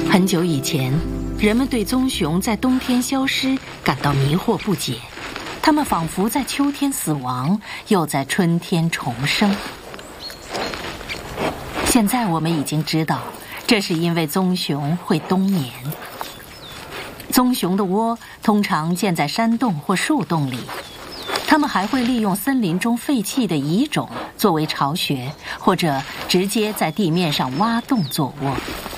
很久以前，人们对棕熊在冬天消失感到迷惑不解，它们仿佛在秋天死亡，又在春天重生。现在我们已经知道，这是因为棕熊会冬眠。棕熊的窝通常建在山洞或树洞里，它们还会利用森林中废弃的蚁种作为巢穴，或者直接在地面上挖洞做窝。